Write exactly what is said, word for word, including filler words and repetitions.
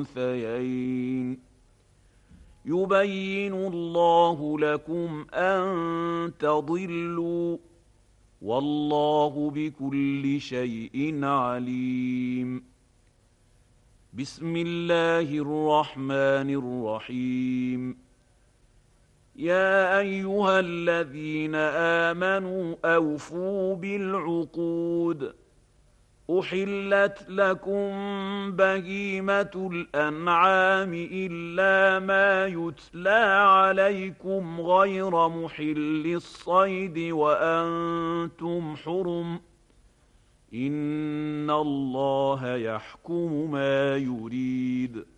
الأنثيين يبين الله لكم أن تضلوا والله بكل شيء عليم. بسم الله الرحمن الرحيم. يا أيها الذين آمنوا أوفوا بالعقود أحلت لكم بهيمة الأنعام إلا ما يتلى عليكم غير محل الصيد وأنتم حرم إن الله يحكم ما يريد.